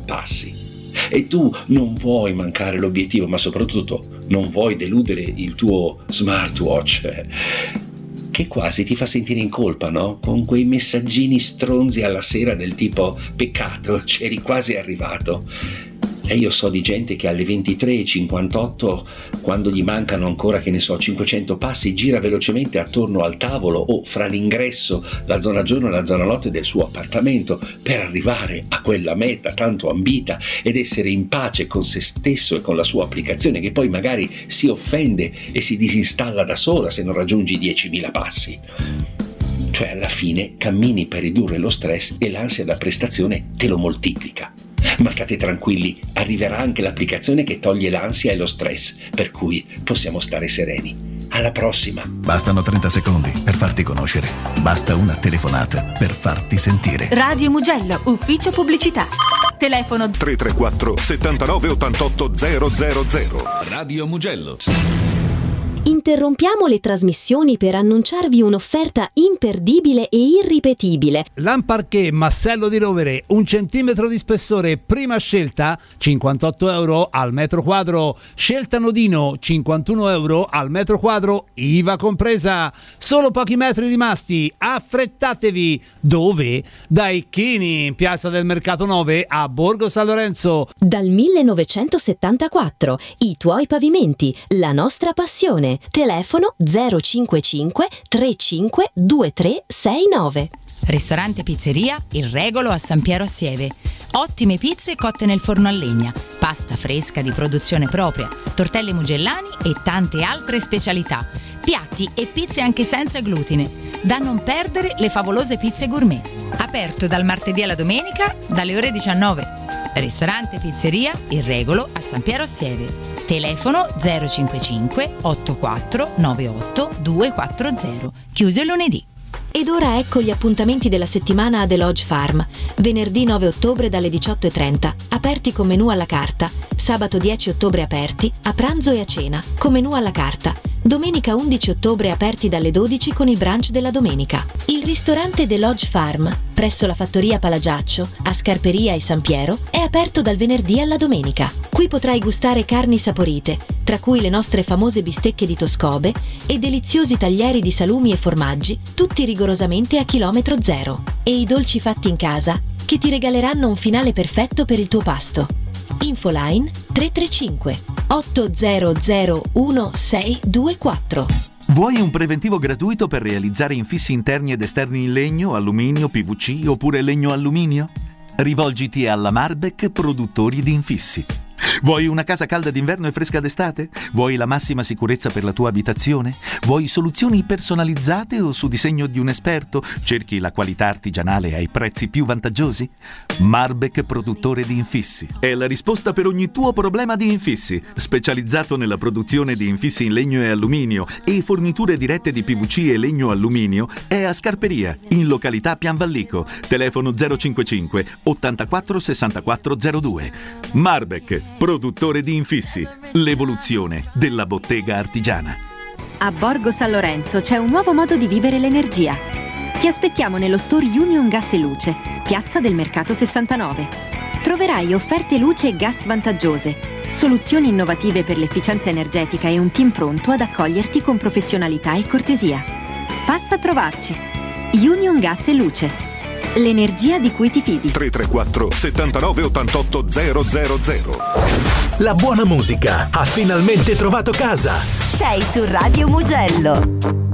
passi. E tu non vuoi mancare l'obiettivo, ma soprattutto non vuoi deludere il tuo smartwatch, che quasi ti fa sentire in colpa, no? Con quei messaggini stronzi alla sera del tipo: peccato, c'eri quasi arrivato. E io so di gente che alle 23:58, quando gli mancano ancora, che ne so, 500 passi, gira velocemente attorno al tavolo o fra l'ingresso, la zona giorno e la zona notte del suo appartamento per arrivare a quella meta tanto ambita ed essere in pace con se stesso e con la sua applicazione, che poi magari si offende e si disinstalla da sola se non raggiungi 10.000 passi. Cioè, alla fine cammini per ridurre lo stress e l'ansia da prestazione te lo moltiplica. Ma state tranquilli, arriverà anche l'applicazione che toglie l'ansia e lo stress, per cui possiamo stare sereni. Alla prossima! Bastano 30 secondi per farti conoscere. Basta una telefonata per farti sentire. Radio Mugello, ufficio pubblicità. Telefono 334 79 88 000. Radio Mugello. Interrompiamo le trasmissioni per annunciarvi un'offerta imperdibile e irripetibile. Lamparché Massello di Rovere, 1 centimetro di spessore, prima scelta, 58 euro al metro quadro. Scelta Nodino, 51 euro al metro quadro, IVA compresa. Solo pochi metri rimasti, affrettatevi. Dove? Dai Chini, in piazza del Mercato 9 a Borgo San Lorenzo. Dal 1974, i tuoi pavimenti, la nostra passione. Telefono 055 35 2369. Ristorante Pizzeria Il Regolo a San Piero a Sieve. Ottime pizze cotte nel forno a legna, pasta fresca di produzione propria, tortelli mugellani e tante altre specialità. Piatti e pizze anche senza glutine. Da non perdere le favolose pizze gourmet. Aperto dal martedì alla domenica dalle ore 19. Ristorante Pizzeria Il Regolo a San Piero a Sieve. Telefono 055 84 98 240. Chiuso il lunedì. Ed ora ecco gli appuntamenti della settimana a The Lodge Farm. Venerdì 9 ottobre dalle 18:30, aperti con menù alla carta. Sabato 10 ottobre aperti, a pranzo e a cena, con menù alla carta. Domenica 11 ottobre aperti dalle 12 con il brunch della domenica. Il ristorante The Lodge Farm, presso la fattoria Palagiaccio, a Scarperia e San Piero, è aperto dal venerdì alla domenica. Qui potrai gustare carni saporite, tra cui le nostre famose bistecche di Toscobe e deliziosi taglieri di salumi e formaggi, tutti rigorosamente a chilometro zero. E i dolci fatti in casa, che ti regaleranno un finale perfetto per il tuo pasto. Infoline 335 800 1624. Vuoi un preventivo gratuito per realizzare infissi interni ed esterni in legno, alluminio, PVC oppure legno-alluminio? Rivolgiti alla Marbek Produttori di Infissi. Vuoi una casa calda d'inverno e fresca d'estate? Vuoi la massima sicurezza per la tua abitazione? Vuoi soluzioni personalizzate o su disegno di un esperto? Cerchi la qualità artigianale ai prezzi più vantaggiosi? Marbek Produttore di Infissi è la risposta per ogni tuo problema di infissi, specializzato nella produzione di infissi in legno e alluminio e forniture dirette di PVC e legno alluminio. È a Scarperia, in località Pianvallico. Telefono 055 84 64 02. Marbek Produttore di Infissi, l'evoluzione della bottega artigiana. A Borgo San Lorenzo c'è un nuovo modo di vivere l'energia. Ti aspettiamo nello store Union Gas e Luce, piazza del Mercato 69. Troverai offerte luce e gas vantaggiose, soluzioni innovative per l'efficienza energetica e un team pronto ad accoglierti con professionalità e cortesia. Passa a trovarci. Union Gas e Luce. L'energia di cui ti fidi. 334 79 88 000. La buona musica ha finalmente trovato casa. Sei su Radio Mugello.